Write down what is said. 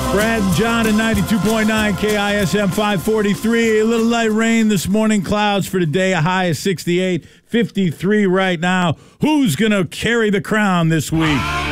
Brad and John at 92.9 KISM 543. A little light rain this morning. Clouds for today. A high of 68. 53 right now. Who's going to carry the crown this week?